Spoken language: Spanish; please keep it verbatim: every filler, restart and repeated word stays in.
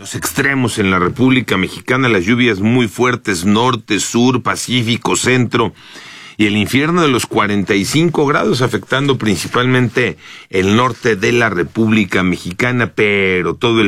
los extremos en la República Mexicana, las lluvias muy fuertes, norte, sur, Pacífico, centro, y el infierno de los cuarenta y cinco grados afectando principalmente el norte de la República Mexicana, pero todo el